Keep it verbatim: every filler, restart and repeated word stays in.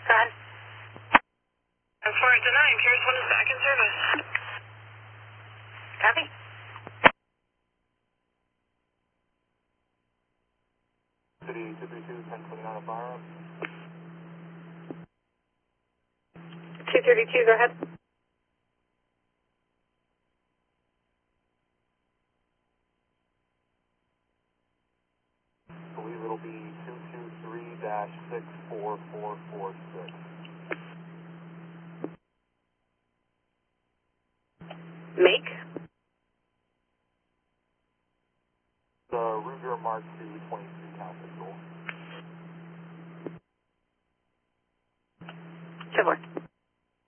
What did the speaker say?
ahead. I'm four eight nine, Pierce one is back in service. Copy. City two three two, ten twenty-nine on fire. two thirty-two, go ahead. I believe it'll be two two three dash six four four four six. Make?